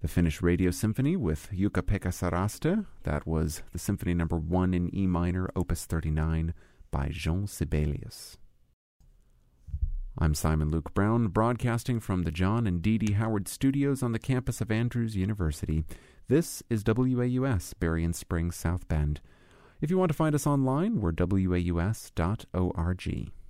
The Finnish Radio Symphony with Jukka-Pekka Saraste. That was the Symphony No. 1 in E minor, Opus 39, by Jean Sibelius. I'm Simon Luke Brown, broadcasting from the John and Dee Dee Howard Studios on the campus of Andrews University. This is WAUS, Berrien Springs, South Bend. If you want to find us online, we're waus.org.